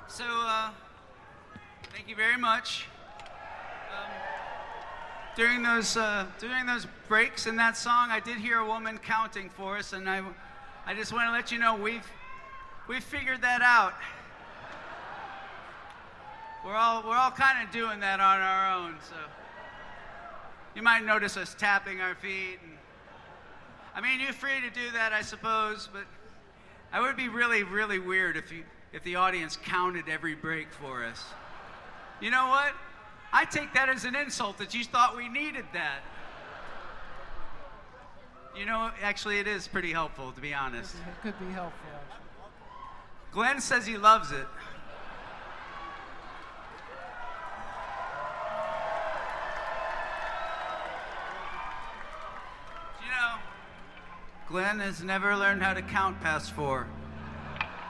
So, thank you very much. During those breaks in that song, I did hear a woman counting for us, and I just want to let you know we've figured that out. We're all kind of doing that on our own, so you might notice us tapping our feet. I mean, you're free to do that, I suppose, but it would be really, really weird if the audience counted every break for us. You know what? I take that as an insult that you thought we needed that. You know, actually, it is pretty helpful, to be honest. It could be helpful, actually. Glenn says he loves it. You know, Glenn has never learned how to count past 4.